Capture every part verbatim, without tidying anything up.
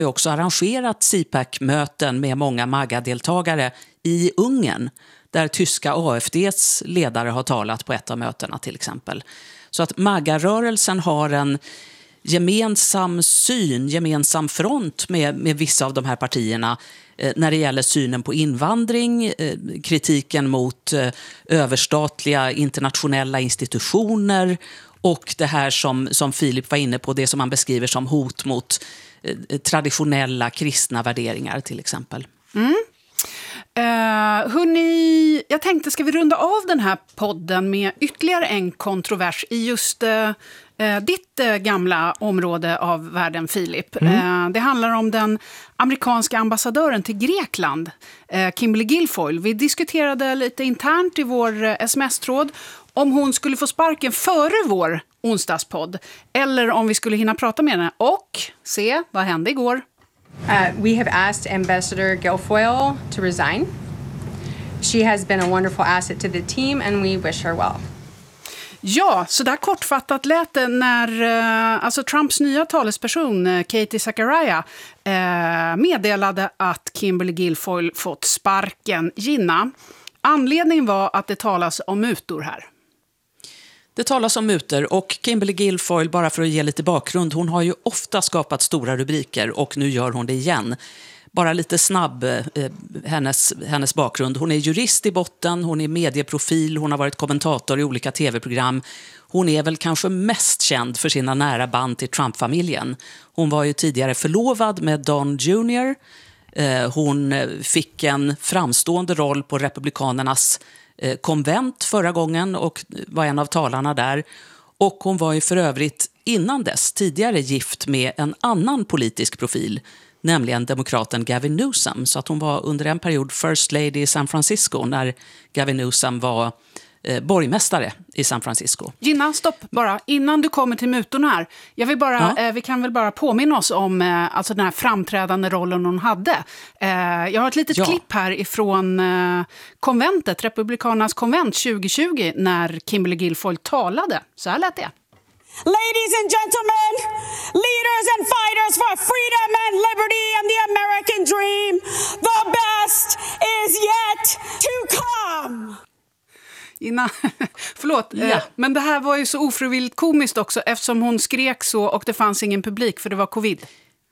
har också arrangerat C PAC-möten med många MAGA-deltagare i Ungern, där tyska A F D:s ledare har talat på ett av mötena till exempel. Så att MAGA-rörelsen har en gemensam syn, gemensam front med, med vissa av de här partierna eh, när det gäller synen på invandring, eh, kritiken mot eh, överstatliga internationella institutioner och det här som, som Filip var inne på, det som man beskriver som hot mot eh, traditionella kristna värderingar till exempel. Mm. Uh, hörni, jag tänkte, ska vi runda av den här podden med ytterligare en kontrovers i just uh, uh, ditt uh, gamla område av världen, Filip. Mm. Uh, det handlar om den amerikanska ambassadören till Grekland, uh, Kimberly Guilfoyle. Vi diskuterade lite internt i vår uh, sms-tråd om hon skulle få sparken före vår onsdagspodd eller om vi skulle hinna prata med henne. Och se, vad hände igår? Uh, we have asked Ambassador Guilfoyle to resign. She has been a wonderful asset to the team and we wish her well. Ja, så där kortfattat lät det när eh, alltså Trumps nya talesperson eh, Katie Zachariah eh, meddelade att Kimberly Guilfoyle fått sparken. Gina, anledningen var att det talas om mutor här. Det talas om mutor och Kimberly Guilfoyle, bara för att ge lite bakgrund, hon har ju ofta skapat stora rubriker och nu gör hon det igen. Bara lite snabb eh, hennes, hennes bakgrund. Hon är jurist i botten, hon är medieprofil, hon har varit kommentator i olika tv-program. Hon är väl kanske mest känd för sina nära band till Trump-familjen. Hon var ju tidigare förlovad med Don junior Eh, hon fick en framstående roll på republikanernas konvent förra gången och var en av talarna där. Och hon var ju för övrigt innan dess tidigare gift med en annan politisk profil, nämligen demokraten Gavin Newsom. Så att hon var under en period First Lady i San Francisco när Gavin Newsom var eh, borgmästare i San Francisco. Gina, stopp bara. Innan du kommer till mutorna här. Jag vill bara, ja. eh, vi kan väl bara påminna oss om eh, alltså den här framträdande rollen hon hade. Eh, jag har ett litet ja. klipp här ifrån eh, konventet, Republikanernas konvent tjugo tjugo, när Kimberly Guilfoyle talade. Så här lät det. Ladies and gentlemen, leaders and fighters for freedom and liberty and the American dream, the best is yet to come. Innan, förlåt, ja. eh, men det här var ju så ofrivilligt komiskt också eftersom hon skrek så och det fanns ingen publik för det var covid.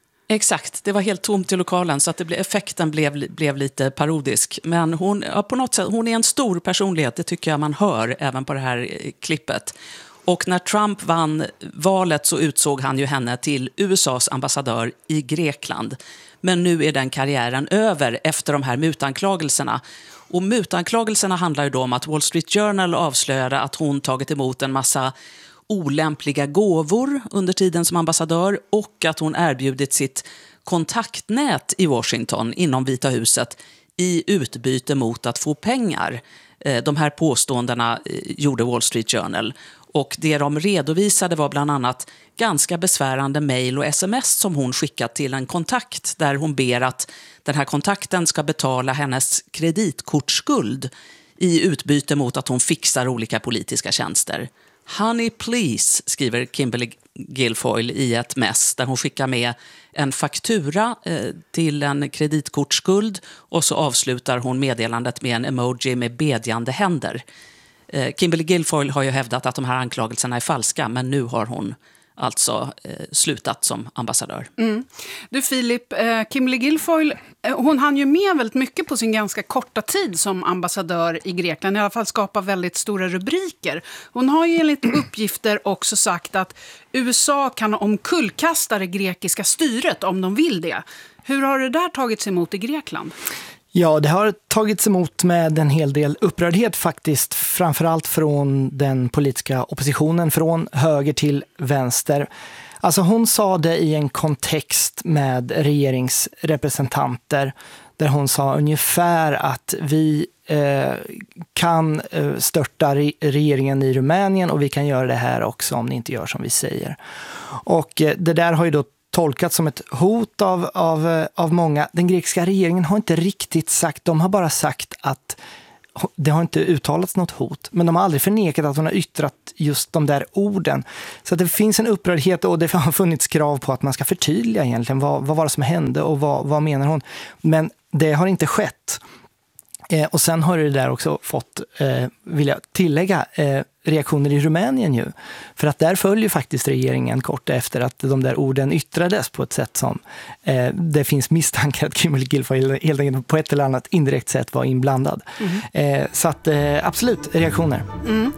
Exakt, det var helt tomt i lokalen så att det ble, effekten blev, blev lite parodisk. Men hon, ja, på något sätt, hon är en stor personlighet, det tycker jag man hör även på det här klippet. Och när Trump vann valet så utsåg han ju henne till U S A:s ambassadör i Grekland. Men nu är den karriären över efter de här mutanklagelserna. Och mutanklagelserna handlar ju då om att Wall Street Journal avslöjade att hon tagit emot en massa olämpliga gåvor under tiden som ambassadör och att hon erbjudit sitt kontaktnät i Washington inom Vita huset i utbyte mot att få pengar. De här påståendena gjorde Wall Street Journal. Och det de redovisade var bland annat ganska besvärande mejl och sms som hon skickat till en kontakt där hon ber att den här kontakten ska betala hennes kreditkortsskuld i utbyte mot att hon fixar olika politiska tjänster. Honey please, skriver Kimberly Guilfoyle i ett mess där hon skickar med en faktura eh, till en kreditkortsskuld och så avslutar hon meddelandet med en emoji med bedjande händer. Eh, Kimberly Guilfoyle har ju hävdat att de här anklagelserna är falska, men nu har hon alltså eh, slutat som ambassadör. Mm. Du Filip, eh, Kimberly Guilfoyle, eh, hon hann ju med väldigt mycket på sin ganska korta tid som ambassadör i Grekland. I alla fall skapa väldigt stora rubriker. Hon har ju enligt uppgifter också sagt att U S A kan omkullkasta det grekiska styret om de vill det. Hur har det där tagits emot i Grekland? Ja, det har tagits emot med en hel del upprördhet faktiskt, framförallt från den politiska oppositionen, från höger till vänster. Alltså hon sa det i en kontext med regeringsrepresentanter där hon sa ungefär att vi eh, kan eh, störta re- regeringen i Rumänien och vi kan göra det här också om ni inte gör som vi säger. Och eh, det där har ju då tolkat som ett hot av, av, av många. Den grekiska regeringen har inte riktigt sagt, de har bara sagt att det har inte uttalats något hot. Men de har aldrig förnekat att hon har yttrat just de där orden. Så att det finns en upprördhet och det har funnits krav på att man ska förtydliga egentligen vad, vad var det som hände och vad, vad menar hon. Men det har inte skett. Eh, och sen har det där också fått, eh, vill jag tillägga, eh, reaktioner i Rumänien ju. För att där följer faktiskt regeringen kort efter att de där orden yttrades på ett sätt som eh, det finns misstankar att Kimberly Guilfoyle helt enkelt på ett eller annat indirekt sätt var inblandad. Mm. Eh, så att eh, absolut, reaktioner. Mm.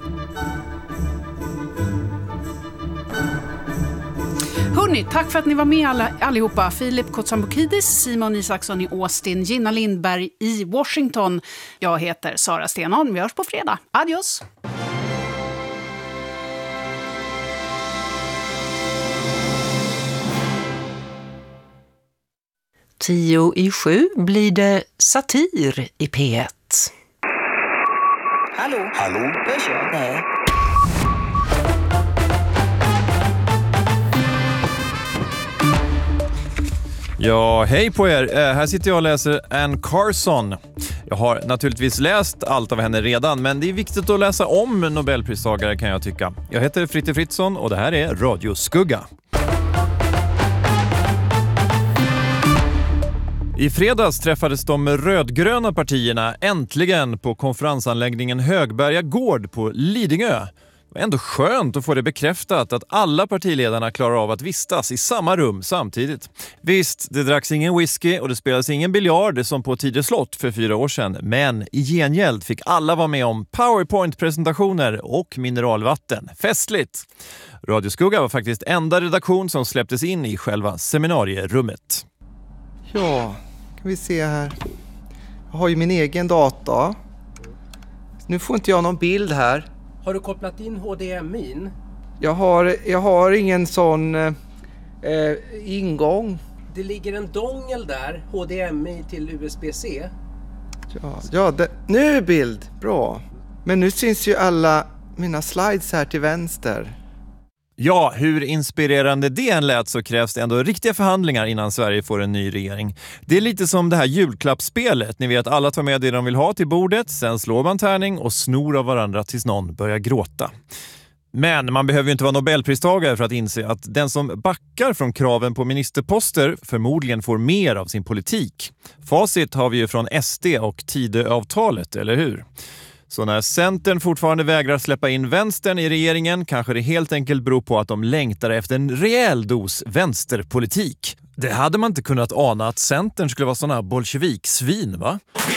Hörrni, tack för att ni var med alla, allihopa. Filip Kotsambokidis, Simon Isaksson i Austin, Gina Lindberg i Washington. Jag heter Sara Stenholm. Vi hörs på fredag. Adios! Tio i sju blir det satir i P ett. Hallå? Hallå? Hörs jag? Nej. Ja, hej på er. Eh, här sitter jag och läser Anne Carson. Jag har naturligtvis läst allt av henne redan, men det är viktigt att läsa om Nobelpristagare kan jag tycka. Jag heter Fritte Fritzson och det här är Radio Skugga. I fredags träffades de rödgröna partierna äntligen på konferensanläggningen Högberga gård på Lidingö. Det var ändå skönt att få det bekräftat att alla partiledarna klarar av att vistas i samma rum samtidigt. Visst, det dracks ingen whisky och det spelades ingen biljard som på Tidö slott för fyra år sedan. Men i gengäld fick alla vara med om PowerPoint-presentationer och mineralvatten. Festligt! Radio Skugga var faktiskt enda redaktion som släpptes in i själva seminarierummet. Ja, kan vi se här. Jag har ju min egen data. Nu får inte jag någon bild här. Har du kopplat in H D M I? Jag har, jag har ingen sån eh, ingång. Det ligger en dongel där, H D M I till U S B-C. Ja, ja det, nu är bild. Bra. Men nu syns ju alla mina slides här till vänster. Ja, hur inspirerande det än lät så krävs det ändå riktiga förhandlingar innan Sverige får en ny regering. Det är lite som det här julklappsspelet. Ni vet, alla tar med det de vill ha till bordet, sen slår man tärning och snor av varandra tills någon börjar gråta. Men man behöver ju inte vara Nobelpristagare för att inse att den som backar från kraven på ministerposter förmodligen får mer av sin politik. Facit har vi ju från S D och Tidöavtalet, eller hur? Så när Centern fortfarande vägrar släppa in vänstern i regeringen kanske det helt enkelt beror på att de längtar efter en rejäl dos vänsterpolitik. Det hade man inte kunnat ana att Centern skulle vara såna här bolsjeviksvin, va?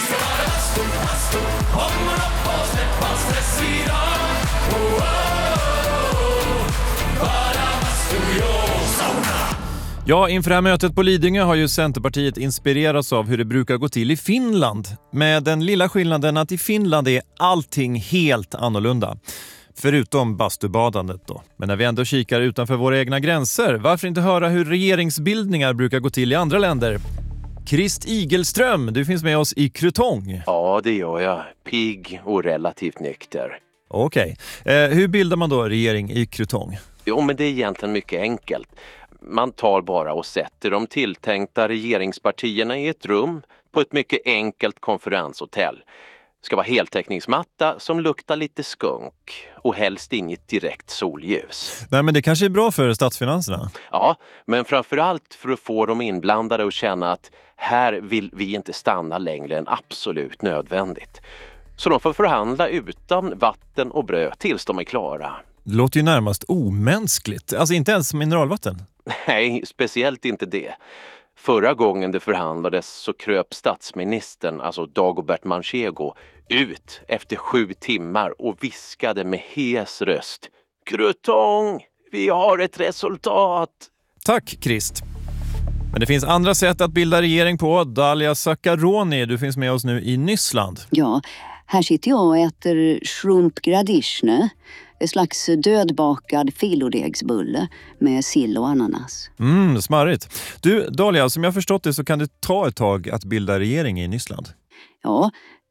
Ja, inför det här mötet på Lidingö har ju Centerpartiet inspirerats av hur det brukar gå till i Finland. Med den lilla skillnaden att i Finland är allting helt annorlunda. Förutom bastubadandet då. Men när vi ändå kikar utanför våra egna gränser, varför inte höra hur regeringsbildningar brukar gå till i andra länder? Krist Igelström, du finns med oss i Krutong. Ja, det gör jag. Pigg och relativt nykter. Okej. Eh, hur bildar man då regering i Krutong? Jo, men det är egentligen mycket enkelt. Man tar bara och sätter de tilltänkta regeringspartierna i ett rum på ett mycket enkelt konferenshotell. Det ska vara heltäckningsmatta som luktar lite skunk och helst inget direkt solljus. Nej, men det kanske är bra för statsfinanserna. Ja, men framförallt för att få de inblandade att känna att här vill vi inte stanna längre än absolut nödvändigt. Så de får förhandla utan vatten och bröd tills de är klara. Det låter ju närmast omänskligt. Alltså inte ens mineralvatten. Nej, speciellt inte det. Förra gången det förhandlades så kröp statsministern, alltså Dagobert Manchego, ut efter sju timmar och viskade med hes röst: Krutong, vi har ett resultat! Tack, Krist. Men det finns andra sätt att bilda regering på. Dalia Sakaroni, du finns med oss nu i Nyssland. Ja, här sitter jag och äter shrumpgradishne. Ett slags dödbakad filodegsbulle med sill och ananas. Mm, smarrigt. Du, Dalia, som jag förstått det så kan det ta ett tag att bilda regering i Nyssland. Ja,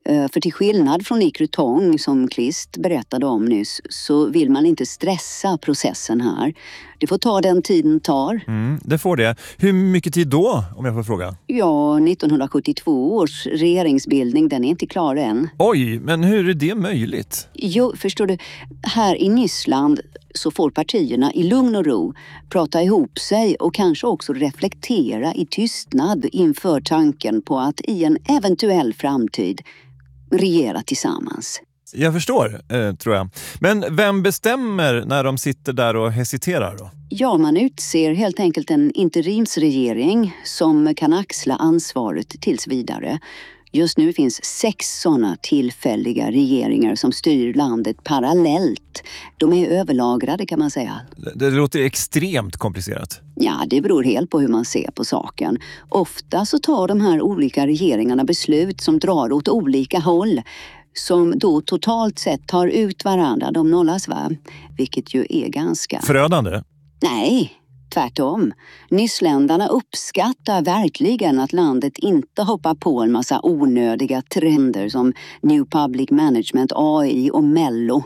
För till skillnad från Nick Rutong som Klist berättade om nyss så vill man inte stressa processen här. Det får ta den tiden tar. Mm, det får det. Hur mycket tid då, om jag får fråga? Ja, nittonhundrasjuttiotvå års regeringsbildning, den är inte klar än. Oj, men hur är det möjligt? Jo, förstår du, här i Nyssland så får partierna i lugn och ro prata ihop sig och kanske också reflektera i tystnad inför tanken på att i en eventuell framtid regera tillsammans. Jag förstår, eh, tror jag. Men vem bestämmer när de sitter där och hesiterar då? Ja, man utser helt enkelt en interimsregering som kan axla ansvaret tills vidare. Just nu finns sex sådana tillfälliga regeringar som styr landet parallellt. De är överlagrade kan man säga. Det låter extremt komplicerat. Ja, det beror helt på hur man ser på saken. Ofta så tar de här olika regeringarna beslut som drar åt olika håll. Som då totalt sett tar ut varandra, de nollas va? Vilket ju är ganska... Förödande? Nej, tvärtom. Nysländarna uppskattar verkligen att landet inte hoppar på en massa onödiga trender som New Public Management, A I och Mello.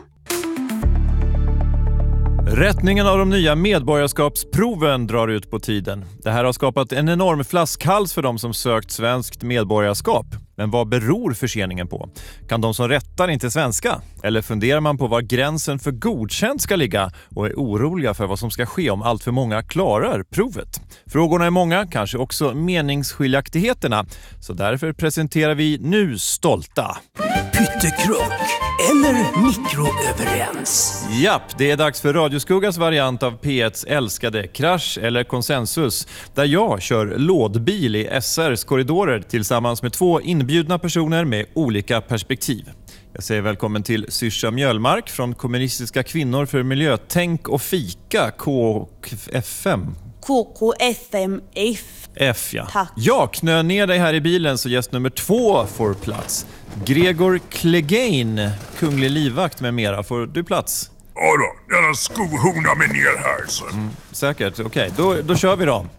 Rättningen av de nya medborgarskapsproven drar ut på tiden. Det här har skapat en enorm flaskhals för de som sökt svenskt medborgarskap. Men vad beror förseningen på? Kan de som rättar inte svenska? Eller funderar man på var gränsen för godkänt ska ligga och är oroliga för vad som ska ske om allt för många klarar provet? Frågorna är många, kanske också meningsskiljaktigheterna. Så därför presenterar vi nu stolta Pyttekrock eller mikroöverens. Japp, det är dags för Radioskuggas variant av P etts älskade Krasch eller Konsensus, där jag kör lådbil i S R:s korridorer tillsammans med två inbjudna personer med olika perspektiv. Jag säger välkommen till Syrsa Mjölmark från Kommunistiska kvinnor för miljötänk och fika, K F M. K K F M F. F, ja. Tack. Jag knö ner dig här i bilen så gäst nummer två får plats. Gregor Clegane, kunglig livvakt med mera. Får du plats? Ja då, jag skohornar mig ner här. Så. Mm, säkert, okej. Okay. Då, då kör vi då.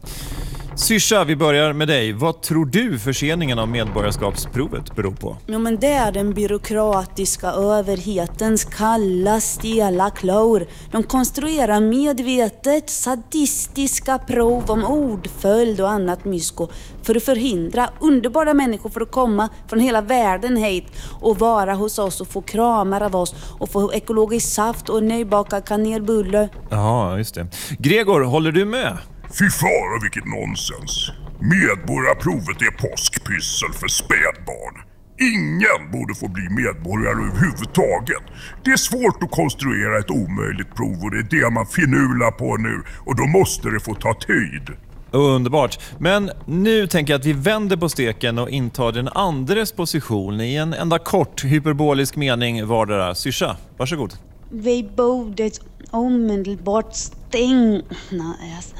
Syrsa, vi börjar med dig. Vad tror du förseningen av medborgarskapsprovet beror på? Ja, men det är den byråkratiska överhetens kalla, stela klor. De konstruerar medvetet sadistiska prov om ordföljd och annat mysko för att förhindra underbara människor för att komma från hela världen hit och vara hos oss och få kramar av oss och få ekologisk saft och nybakad kanelbulle. Ja, just det. Gregor, håller du med? Fy fara vilket nonsens. Medborgarprovet är påskpyssel för spädbarn. Ingen borde få bli medborgare överhuvudtaget. Det är svårt att konstruera ett omöjligt prov och det är det man finular på nu. Och då måste det få ta tid. Underbart. Men nu tänker jag att vi vänder på steken och intar den andres position i en enda kort hyperbolisk mening vardera. Syrsa, varsågod. Vi borde omedelbart stänga... Nej, alltså.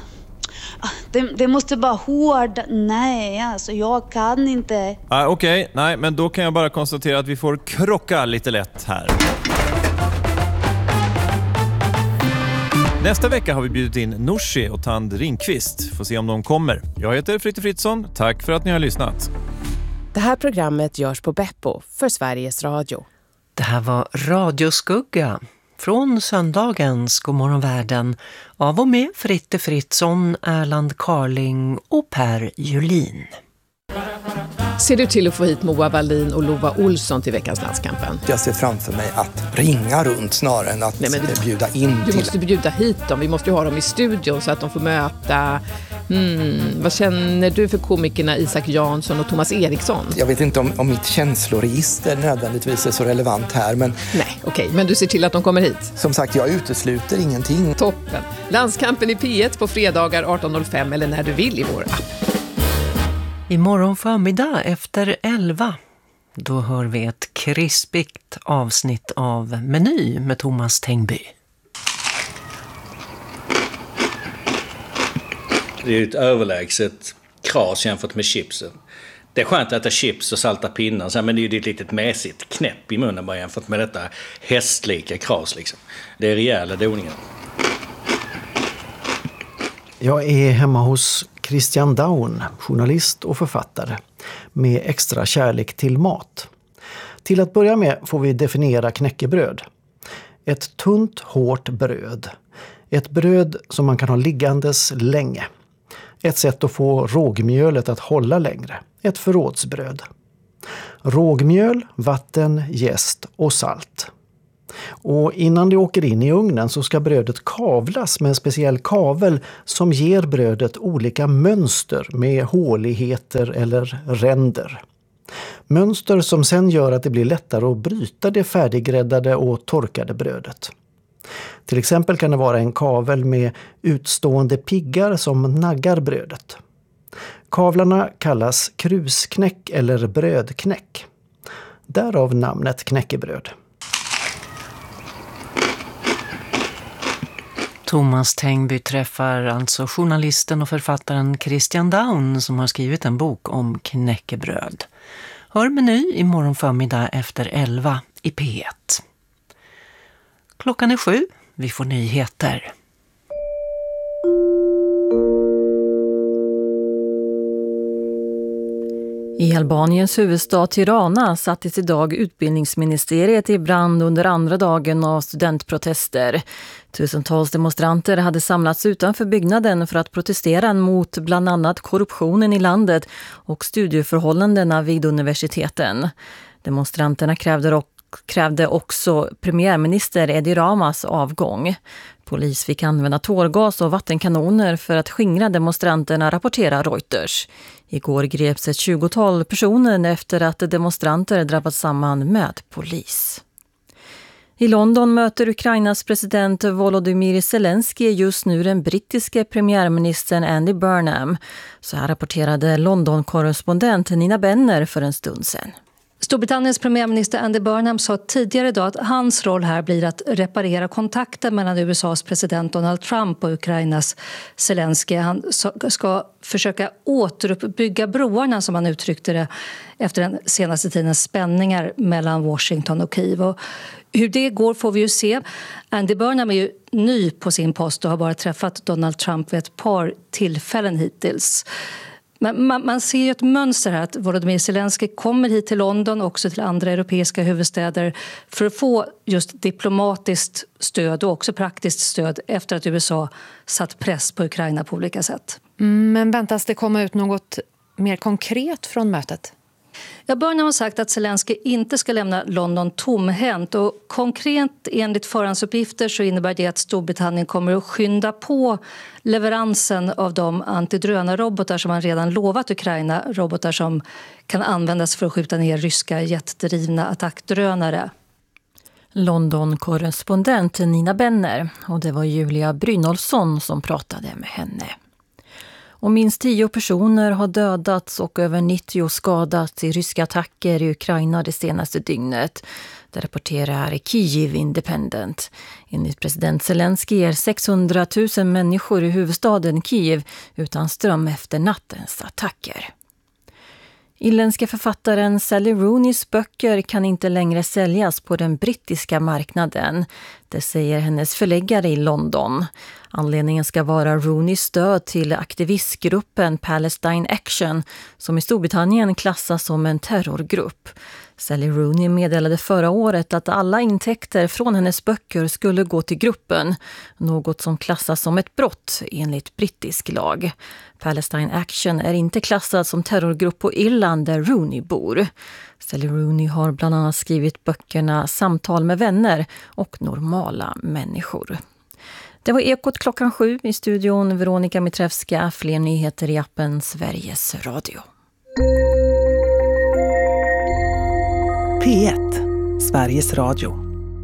Det, det måste vara hård. Nej, alltså jag kan inte. Ah, Okej, okay. Nej, men då kan jag bara konstatera att vi får krocka lite lätt här. Nästa vecka har vi bjudit in Nooshi och Tand Ringqvist. Får se om de kommer. Jag heter Fritte Fritzson. Tack för att ni har lyssnat. Det här programmet görs på Beppo för Sveriges Radio. Det här var Radioskugga. Från söndagens Godmorgon världen av och med Fritte Fritzson, Erland Carling och Per Julin. Ser du till att få hit Moa Wallin och Lova Olsson till veckans landskampen? Jag ser framför mig att ringa runt snarare än att Nej, men du, bjuda in Du till... måste bjuda hit dem. Vi måste ju ha dem i studion så att de får möta... Hmm, vad känner du för komikerna Isak Jansson och Thomas Eriksson? Jag vet inte om, om mitt känsloregister nödvändigtvis är så relevant här, men... Nej, okej. Okay, men du ser till att de kommer hit? Som sagt, jag utesluter ingenting. Toppen. Landskampen i P ett på fredagar arton noll fem eller när du vill i vår app. Imorgon förmiddag efter elva, då hör vi ett krispigt avsnitt av Meny med Thomas Tengby. Det är ett överlägset kras jämfört med chipsen. Det är skönt att äta chips och salta pinnar, men det är ju ett litet mäsigt knäpp i munnen bara jämfört med detta hästlika kras. Liksom. Det är rejäla doningar. Jag är hemma hos Christian Daun, journalist och författare, med extra kärlek till mat. Till att börja med får vi definiera knäckebröd. Ett tunt, hårt bröd. Ett bröd som man kan ha liggandes länge. Ett sätt att få rågmjölet att hålla längre. Ett förrådsbröd. Rågmjöl, vatten, jäst och salt. Och innan det åker in i ugnen så ska brödet kavlas med en speciell kavel som ger brödet olika mönster med håligheter eller ränder. Mönster som sen gör att det blir lättare att bryta det färdiggräddade och torkade brödet. Till exempel kan det vara en kavel med utstående piggar som naggar brödet. Kavlarna kallas krusknäck eller brödknäck. Därav namnet knäckebröd. Thomas Tengby träffar alltså journalisten och författaren Christian Daun som har skrivit en bok om knäckebröd. Hör Meny imorgon förmiddag efter elva i P ett. Klockan är sju, vi får nyheter. I Albaniens huvudstad Tirana sattes idag utbildningsministeriet i brand under andra dagen av studentprotester. Tusentals demonstranter hade samlats utanför byggnaden för att protestera mot bland annat korruptionen i landet och studieförhållandena vid universiteten. Demonstranterna krävde och krävde också premiärminister Edi Ramas avgång. Polis fick använda tårgas och vattenkanoner för att skingra demonstranterna, rapporterar Reuters. Igår greps ett tjugotal personer efter att demonstranter drabbats samman med polis. I London möter Ukrainas president Volodymyr Zelensky just nu den brittiske premiärministern Andy Burnham. Så här rapporterade London-korrespondent Nina Benner för en stund sedan. Storbritanniens premiärminister Andy Burnham sa tidigare idag att hans roll här blir att reparera kontakten mellan U S A:s president Donald Trump och Ukrainas Zelensky. Han ska försöka återuppbygga broarna, som han uttryckte det, efter den senaste tidens spänningar mellan Washington och Kiev. Och hur det går får vi ju se. Andy Burnham är ju ny på sin post och har bara träffat Donald Trump vid ett par tillfällen hittills. Men man, man ser ju ett mönster här att Volodymyr Zelensky kommer hit till London och också till andra europeiska huvudstäder för att få just diplomatiskt stöd och också praktiskt stöd efter att U S A satt press på Ukraina på olika sätt. Mm, men väntas det komma ut något mer konkret från mötet? Ja, Burnham har sagt att Zelensky inte ska lämna London tomhänt, och konkret enligt förhandsuppgifter så innebär det att Storbritannien kommer att skynda på leveransen av de antidrönarrobotar som man redan lovat Ukraina, robotar som kan användas för att skjuta ner ryska jetdrivna attackdrönare. London-korrespondent Nina Benner, och det var Julia Brynolfsson som pratade med henne. Och minst tio personer har dödats och över nittio skadats i ryska attacker i Ukraina det senaste dygnet. Det rapporterar Kyiv Independent. Enligt president Zelensky är sexhundratusen människor i huvudstaden Kyiv utan ström efter nattens attacker. Irländska författaren Sally Rooneys böcker kan inte längre säljas på den brittiska marknaden. Det säger hennes förläggare i London. Anledningen ska vara Rooneys stöd till aktivistgruppen Palestine Action, som i Storbritannien klassas som en terrorgrupp. Sally Rooney meddelade förra året att alla intäkter från hennes böcker skulle gå till gruppen, något som klassas som ett brott enligt brittisk lag. Palestine Action är inte klassad som terrorgrupp på Irland där Rooney bor. Sally Rooney har bland annat skrivit böckerna Samtal med vänner och Normala människor. Det var Ekot klockan sju, i studion Veronica Mitrevska. Fler nyheter i appen Sveriges Radio. P ett, Sveriges Radio.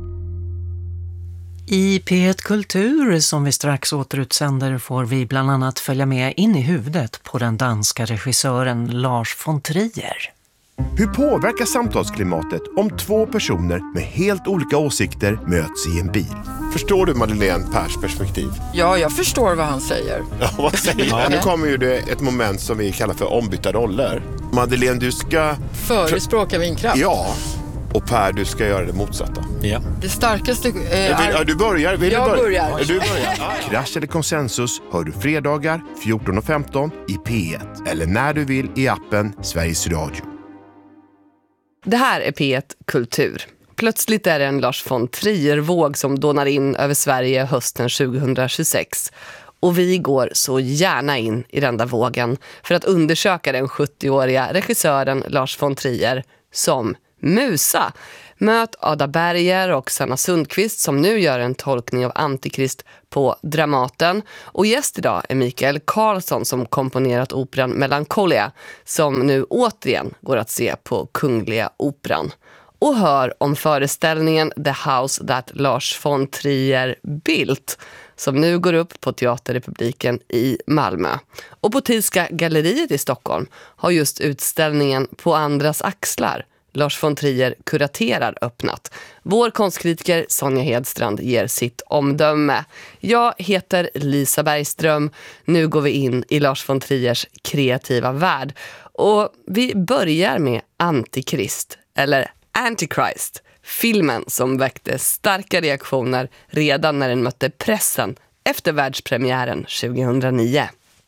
I P ett Kultur, som vi strax återutsänder, får vi bland annat följa med in i huvudet på den danska regissören Lars von Trier. Hur påverkar samtalsklimatet om två personer med helt olika åsikter möts i en bil? Förstår du Madeleine Pers perspektiv? Ja, jag förstår vad han säger. Ja, vad säger han? Nu kommer ju det ett moment som vi kallar för ombytta roller. Madeleine, du ska... Förespråka vindkraft. Ja, och Per, du ska göra det motsatta. Ja. Det starkaste... Eh, är... ja, du börjar. Vill jag du börja? börjar. Du börjar. Krasch eller konsensus hör du fredagar fjorton och femton i P ett. Eller när du vill i appen Sveriges Radio. Det här är P ett Kultur. Plötsligt är det en Lars von Trier-våg som dånar in över Sverige hösten tjugohundratjugosex. Och vi går så gärna in i den där vågen för att undersöka den sjuttioåriga regissören Lars von Trier som musa. Möt Ada Berger och Sanna Sundqvist som nu gör en tolkning av Antikrist på Dramaten. Och gäst idag är Mikael Karlsson som komponerat operan Melancholia som nu återigen går att se på Kungliga Operan. Och hör om föreställningen The House That Lars von Trier Built som nu går upp på Teaterrepubliken i Malmö. Och på Tidska galleriet i Stockholm har just utställningen På andras axlar Lars von Trier kuraterar öppnat. Vår konstkritiker Sonja Hedstrand ger sitt omdöme. Jag heter Lisa Bergström. Nu går vi in i Lars von Triers kreativa värld. Och vi börjar med Antikrist, eller Antichrist. Filmen som väckte starka reaktioner redan när den mötte pressen efter världspremiären tjugohundranio.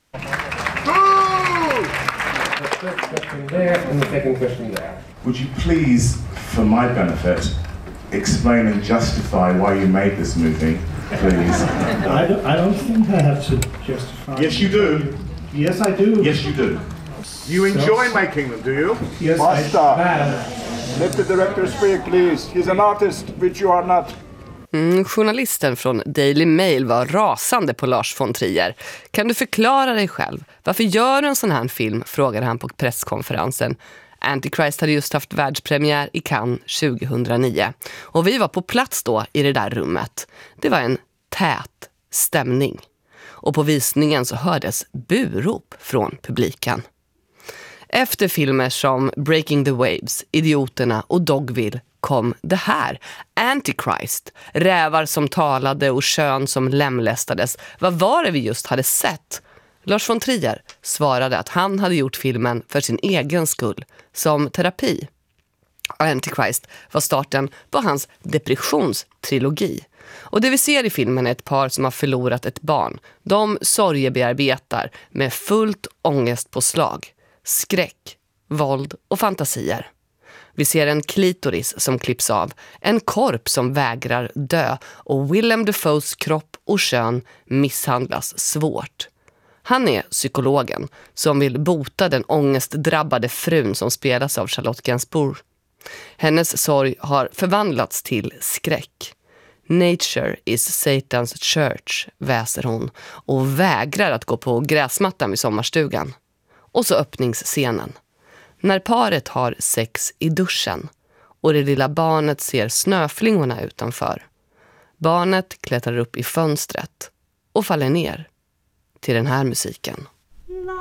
Would you please, for my benefit, explain and justify why you made this movie, please? I don't, I don't think I have to justify. Yes, you do. Yes, I do. Yes, you do. You enjoy making them, do you? Yes, Basta. I have. Let the director speak, please. He's an artist, which you are not. Mm, journalisten från Daily Mail var rasande på Lars von Trier. Kan du förklara dig själv? Varför gör du en sån här film? Frågade han på presskonferensen. Antichrist hade just haft världspremiär i Cannes tjugohundranio. Och vi var på plats då i det där rummet. Det var en tät stämning. Och på visningen så hördes burop från publiken. Efter filmer som Breaking the Waves, Idioterna och Dogville kom det här. Antichrist, rävar som talade och kön som lemlästades. Vad var det vi just hade sett? Lars von Trier svarade att han hade gjort filmen för sin egen skull, som terapi. Antichrist var starten på hans depressionstrilogi. Och det vi ser i filmen är ett par som har förlorat ett barn. De sorgebearbetar med fullt ångestpåslag, skräck, våld och fantasier. Vi ser en klitoris som klipps av, en korp som vägrar dö och Willem Dafoes kropp och kön misshandlas svårt. Han är psykologen som vill bota den ångestdrabbade frun som spelas av Charlotte Gainsbourg. Hennes sorg har förvandlats till skräck. Nature is Satan's church, väser hon och vägrar att gå på gräsmattan vid sommarstugan. Och så öppningsscenen. När paret har sex i duschen och det lilla barnet ser snöflingorna utanför. Barnet klättrar upp i fönstret och faller ner till den här musiken.